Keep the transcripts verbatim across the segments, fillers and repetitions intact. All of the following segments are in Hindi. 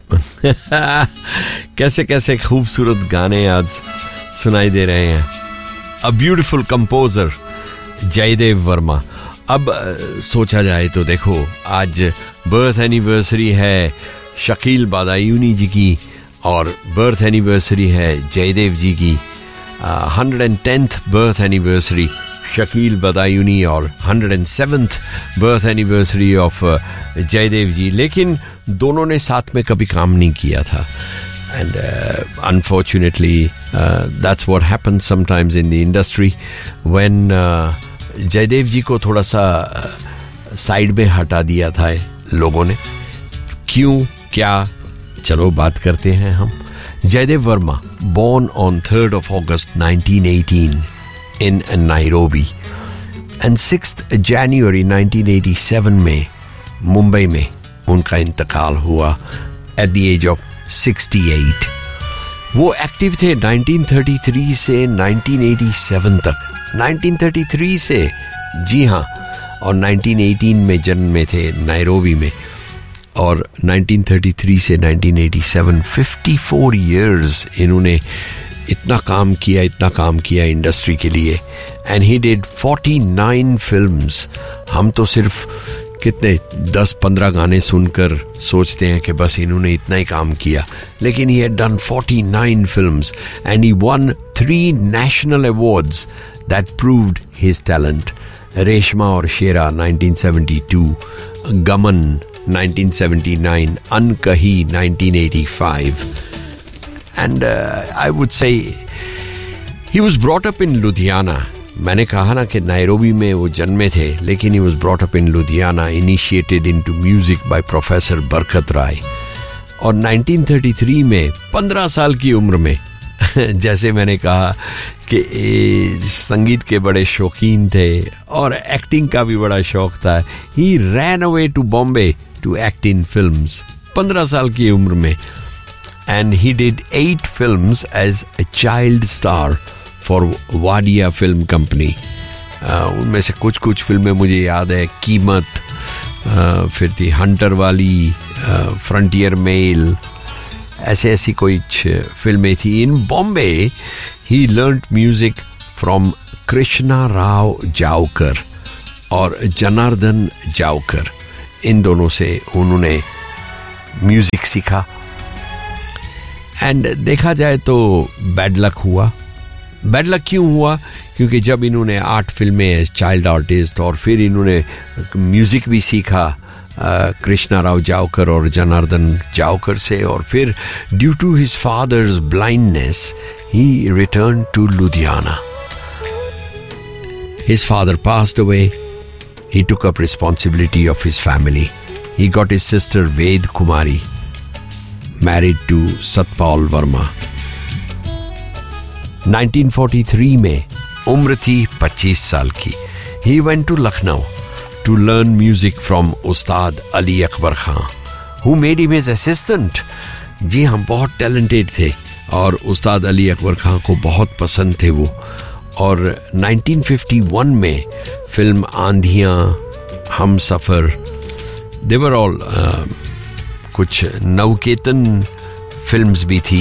कैसे कैसे खूबसूरत गाने आज सुनाई दे रहे हैं. A beautiful composer Jaydev Verma. अब सोचा जाए तो देखो, आज बर्थ एनिवर्सरी है शकील बदायूनी जी की और बर्थ एनिवर्सरी है जयदेव जी की. Hundred and tenth birth anniversary Shakeel Badayuni और hundred and seventh birth anniversary of Jaydev जी. लेकिन दोनों ने साथ में कभी काम नहीं किया था. And uh, unfortunately, uh, that's what happens sometimes in the industry when uh, Jaydev जी को थोड़ा सा साइड में हटा दिया था लोगों ने. क्यों, क्या, चलो बात करते हैं हम. Jaydev Verma, born on third of August nineteen eighteen in Nairobi and sixth January nineteen eighty-seven में मुंबई में उनका इंतकाल हुआ at the age of sixty-eight. वो एक्टिव थे nineteen thirty-three से nineteen eighty-seven तक. nineteen thirty-three से, जी हाँ, और nineteen eighteen में जन्म में थे नायरोबी में, और nineteen thirty-three से nineteen eighty-seven fifty-four years इन्होंने इतना काम किया इतना काम किया इंडस्ट्री के लिए. And he did forty-nine films. हम तो सिर्फ कितने दस पंद्रह गाने सुनकर सोचते हैं कि बस इन्होंने इतना ही काम किया, लेकिन he had done forty-nine films and he won three national awards that proved his talent. Reshma और शेरा nineteen seventy-two, गमन nineteen seventy-nine, अनकही nineteen eighty-five. And uh, I would say he was brought up in Ludhiana. मैंने कहा ना कि नायरोबी में वो जन्मे थे, लेकिन he was brought up in Ludhiana, initiated into music by Professor बरकत राय. और nineteen thirty-three में पंद्रह साल की उम्र में जैसे मैंने कहा कि संगीत के बड़े शौकीन थे और एक्टिंग का भी बड़ा शौक था. He ran away to Bombay to act in films. पंद्रह साल की उम्र में. And he did eight films as a child star for Wadia film company. उनमें से कुछ कुछ फिल्में मुझे याद है. कीमत, uh, फिर थी हंटर वाली, फ्रंटियर मेल, ऐसे ऐसी कुछ फिल्में थी. इन बॉम्बे ही learned music from Krishna Rao Javkar और जनार्दन जावकर. इन दोनों से उन्होंने म्यूजिक सीखा. एंड देखा जाए तो बैड लक हुआ. बैड लक क्यों हुआ? क्योंकि जब इन्होंने आठ फिल्में एज चाइल्ड आर्टिस्ट और फिर इन्होंने म्यूजिक भी सीखा कृष्णा राव जावकर और जनार्दन जावकर से, और फिर due to his father's blindness he return to Ludhiana. His father passed away. He took up responsibility of his family. He got his sister Veda Kumari married to Satpal Verma. nineteen forty-three में उम्र थी पच्चीस साल की. He went to Lucknow to learn music from Ustad Ali Akbar Khan, who made him his assistant. जी हाँ, बहुत टैलेंटेड थे और उस्ताद अली अकबर खां को बहुत पसंद थे वो. और nineteen fifty-one में फिल्म आंधियाँ, हम सफ़र, they were all uh, कुछ नवकेतन फिल्म्स भी थी.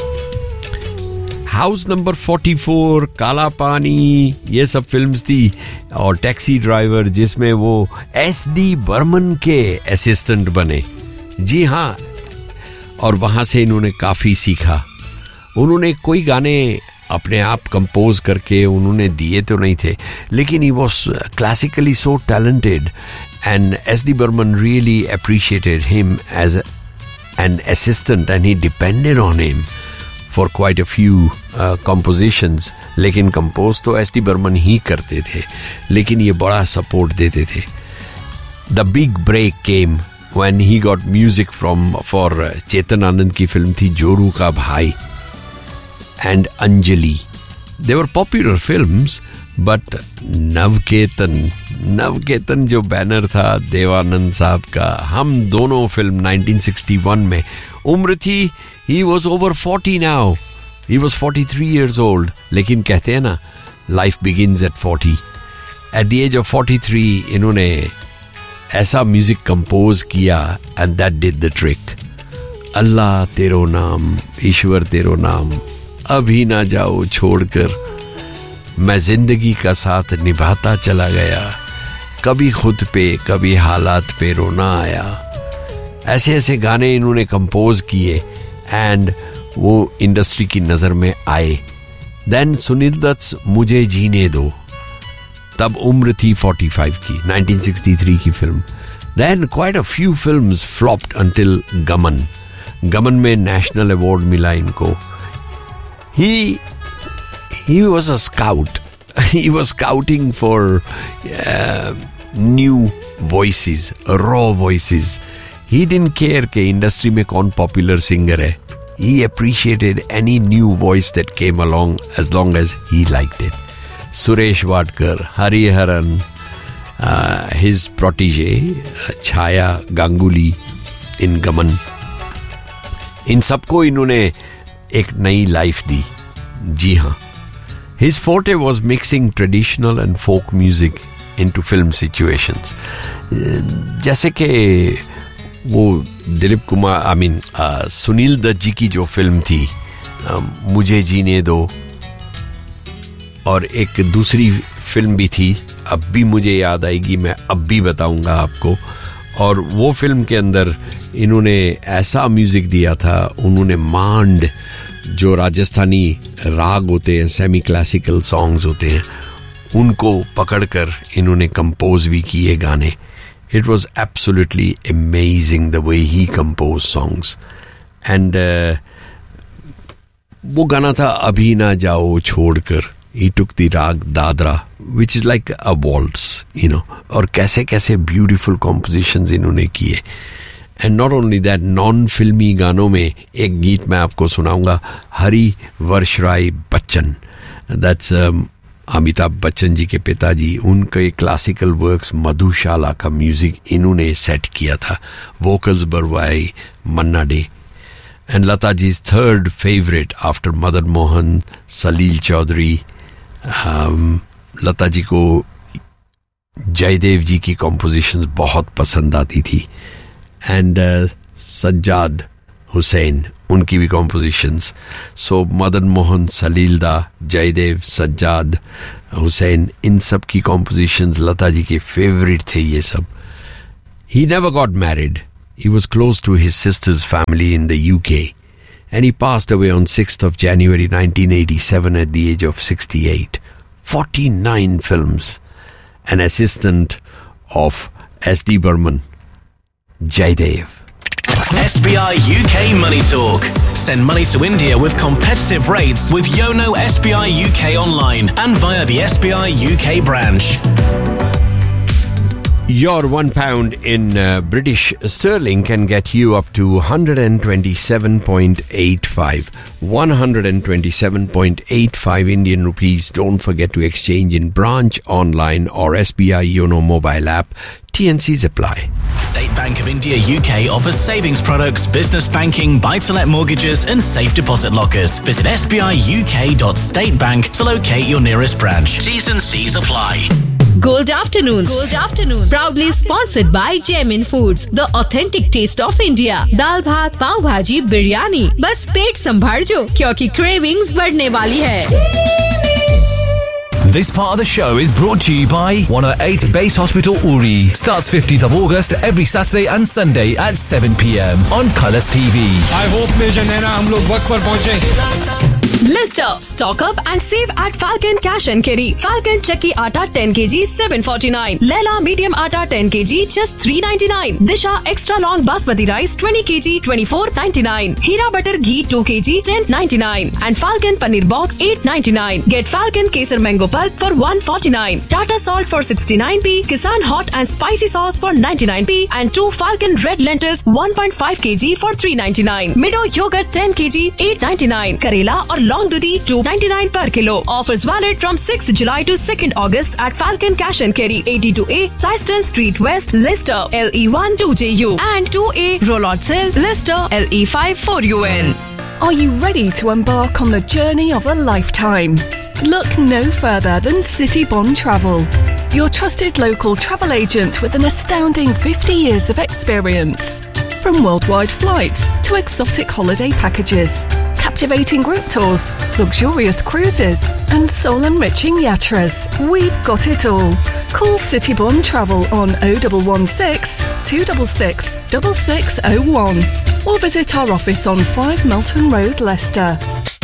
हाउस नंबर forty-four, काला पानी, ये सब फिल्म्स थी. और टैक्सी ड्राइवर, जिसमें वो एस डी बर्मन के असिस्टेंट बने. जी हाँ, और वहाँ से इन्होंने काफ़ी सीखा. उन्होंने कोई गाने अपने आप कंपोज करके उन्होंने दिए तो नहीं थे, लेकिन he was classically so talented and S D Burman really appreciated him as an assistant and he depended on him for quite a few uh, compositions. लेकिन कंपोज तो एस डी बर्मन ही करते थे, लेकिन ये बड़ा सपोर्ट देते थे. The big break came when he got music from for Chetan Anand की फिल्म थी जोरू का भाई and Anjali. They were popular films, but Navketan Navketan जो बैनर था देवानंद साहब का, हम दोनों फिल्म nineteen sixty-one में उम्र थी. He was over forty now. He was forty-three years old. लेकिन कहते हैं ना, life begins at forty. At the age of forty-three, इन्होंने ऐसा म्यूजिक कंपोज किया and that did the trick. अल्लाह तेरो नाम, ईश्वर तेरो नाम, अभी ना जाओ छोड़कर, मैं जिंदगी का साथ निभाता चला गया, कभी खुद पे कभी हालात पे रोना आया. ऐसे ऐसे गाने इन्होंने कंपोज किए एंड वो इंडस्ट्री की नजर में आए. देन सुनील दत्त मुझे जीने दो, तब उम्र थी पैंतालीस की, नाइनटीन सिक्सटी थ्री की film. Then quite a few films flopped until गमन. गमन में नेशनल अवार्ड मिला इनको. ही he was a scout. He was scouting for new voices, raw voices. He didn't care कि इंडस्ट्री में कौन पॉपुलर सिंगर है. He appreciated any new voice that came along as long as he liked it. Suresh Wadkar, Hariharan, uh, his protege, uh, Chhaya Ganguly in Gaman. इन सबको इन्होंने एक नई लाइफ दी. जी हाँ. His forte was mixing traditional and folk music into film situations. जैसे कि वो दिलीप कुमार आई मीन सुनील दत्त जी की जो फिल्म थी uh, मुझे जीने दो, और एक दूसरी फिल्म भी थी, अब भी मुझे याद आएगी, मैं अब भी बताऊंगा आपको. और वो फिल्म के अंदर इन्होंने ऐसा म्यूजिक दिया था. उन्होंने मांड, जो राजस्थानी राग होते हैं, सेमी क्लासिकल सॉन्ग्स होते हैं, उनको पकड़कर इन्होंने कंपोज भी किए गाने. It was absolutely amazing the way he composed songs. And uh, वो गाना था अभी ना जाओ छोड़कर. He took the rag dadra, which is like a waltz, you know. और कैसे कैसे beautiful compositions इन्होंने किए. And not only that, non-filmy गानों में एक गीत मैं आपको सुनाऊंगा, हरी वर्ष राय बच्चन. That's um, अमिताभ बच्चन जी के पिताजी. उनके क्लासिकल वर्क्स मधुशाला का म्यूजिक इन्होंने सेट किया था. Vocals Barwai Manna day. And Lata जी's third favourite after Madan Mohan, सलील चौधरी. लता जी को जयदेव जी की कॉम्पोजिशंस बहुत पसंद आती थी. एंड uh, सज्जाद हुसैन, उनकी भी कॉम्पोजिशंस. सो मदन मोहन, सलीलदा, जयदेव, सज्जाद हुसैन, इन सब की कॉम्पोजिशंस लता जी के फेवरेट थे ये सब. He never got married. He was close to his sisters family in the UK and he passed away on sixth of January nineteen eighty-seven at the age of sixty-eight. forty-nine films. An assistant of S D Burman, Jaydev. S B I U K Money Talk. Send money to India with competitive rates with Yono S B I U K online and via the S B I U K branch. Your one pound in uh, British sterling can get you up to one hundred twenty-seven point eight five. one hundred twenty-seven point eight five Indian rupees. Don't forget to exchange in branch, online or S B I Yono mobile app. T N Cs apply. State Bank of India U K offers savings products, business banking, buy-to-let mortgages and safe deposit lockers. Visit s b i u k dot state bank to locate your nearest branch. T's and C's apply. Gold Afternoons. Gold Afternoons. Proudly sponsored by Jaimin Foods, the authentic taste of India. दाल भात, पाव भाजी, बिरयानी. बस पेट संभाल जो, क्योंकि cravings बढ़ने वाली है. This part of the show is brought to you by one oh eight Base Hospital Uri. Starts fifteenth of August every Saturday and Sunday at seven p m on Colours T V. I hope Major Naina हम लोग वक्त पर पहुँचे. Lister, stock up and save at Falcon Cash and Carry. Falcon Chakki Atta ten kilograms seven forty-nine. Lela Medium Atta ten kilograms just three ninety-nine. Disha Extra Long Basmati Rice twenty kilograms twenty-four ninety-nine. Hira Butter Ghee two kilograms ten ninety-nine. And Falcon Paneer Box eight ninety-nine. Get Falcon Kesar Mango Pulp for one forty-nine. Tata Salt for sixty-nine p. Kisan Hot and Spicy Sauce for ninety-nine p. And two Falcon Red Lentils one point five kilograms for three ninety-nine. Mido Yogurt ten kilograms eight ninety-nine. Karela or Long Dudi two ninety-nine per kilo. Offers valid from sixth July to second August at Falcon Cash and Carry, eighty-two A Syston Street West, Leicester, L E one two J U and two A Rollot Hill, Leicester, L E five four U N. Are you ready to embark on the journey of a lifetime? Look no further than City Bond Travel, your trusted local travel agent with an astounding fifty years of experience. From worldwide flights to exotic holiday packages, captivating group tours, luxurious cruises and soul-enriching yatras. We've got it all. Call Citybond Travel on oh one one six, two six six, six six oh one or visit our office on five Melton Road, Leicester.